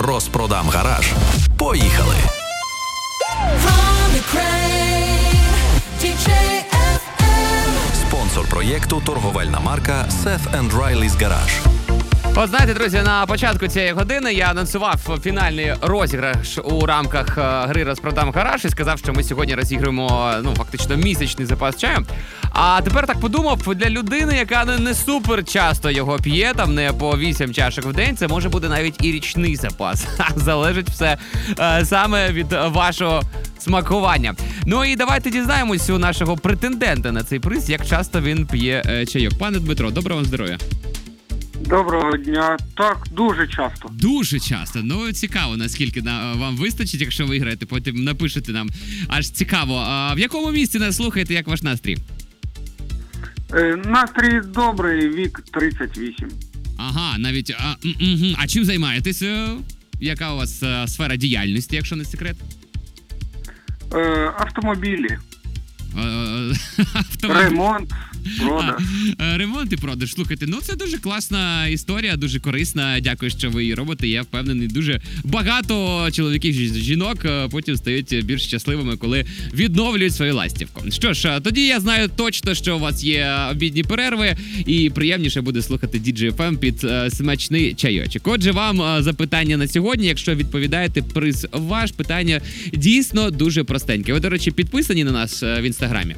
Розпродам гараж. Поїхали! Спонсор проєкту – торговельна марка Seth & Riley's Garage. От знаєте, друзі, на початку цієї години я анонсував фінальний розіграш у рамках гри «Розпродам гараж» і сказав, що ми сьогодні розігруємо, фактично місячний запас чаю. А тепер так подумав, для людини, яка не супер часто його п'є, там не по 8 чашок в день, це може бути навіть і річний запас. Залежить все саме від вашого смакування. Ну і давайте дізнаємось у нашого претендента на цей приз, як часто він п'є чайок. Пане Дмитро, доброго вам здоров'я. Доброго дня. Так, дуже часто. Дуже часто. Ну, цікаво, наскільки вам вистачить, якщо виграєте, потім напишете нам. Аж цікаво. А в якому місці нас слухаєте, як ваш настрій? Настрій добрий, вік 38. Ага, навіть... А чим займаєтесь? Яка у вас сфера діяльності, якщо не секрет? Автомобілі. Ремонт, продаж. Ремонт і продаж. Слухайте, це дуже класна історія, дуже корисна. Дякую, що ви її робите. Я впевнений, дуже багато чоловіків і жінок потім стають більш щасливими, коли відновлюють свою ластівку. Що ж, тоді я знаю точно, що у вас є обідні перерви і приємніше буде слухати DJ FM під смачний чайочок. Отже, вам запитання на сьогодні. Якщо відповідаєте, приз ваш. Питання дійсно дуже простеньке. Ви, до речі, підписані на нас в Інстаграмі?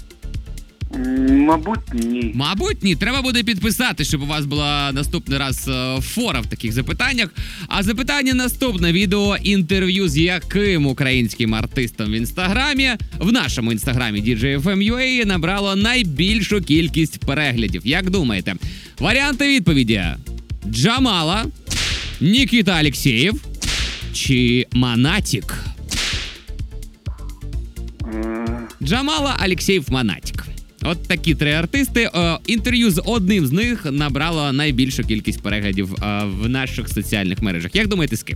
Мабуть, ні. Мабуть, ні. Треба буде підписати, щоб у вас була наступний раз фора в таких запитаннях. А запитання наступне. Відео інтерв'ю з яким українським артистом в Інстаграмі, в нашому Інстаграмі DJ FM.ua набрало найбільшу кількість переглядів. Як думаєте? Варіанти відповіді. Джамала, Нікіта Алєксєєв чи Монатік? Джамала, Алєксєєв, Монатік. От такі три артисти. Інтерв'ю з одним з них набрало найбільшу кількість переглядів в наших соціальних мережах. Як думаєте, з ким?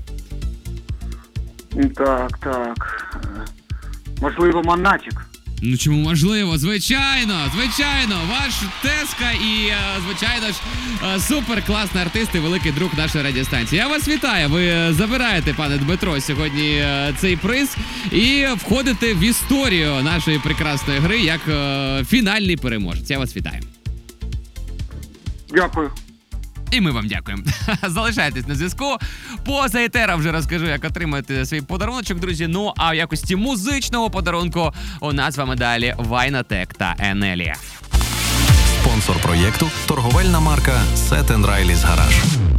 Так. Можливо, Монатік. Чому можливо? Звичайно. Ваш тезка і, звичайно ж, супер класний артист і великий друг нашої радіостанції. Я вас вітаю. Ви забираєте, пане Дмитро, сьогодні цей приз і входите в історію нашої прекрасної гри як фінальний переможець. Я вас вітаю. Дякую. І ми вам дякуємо. Залишайтесь на зв'язку. Поза етером вже розкажу, як отримати свій подаруночок, друзі. Ну, а в якості музичного подарунку у нас з вами далі Вайнатек та Енелія. Спонсор проєкту – торговельна марка Seth & Riley's Garage.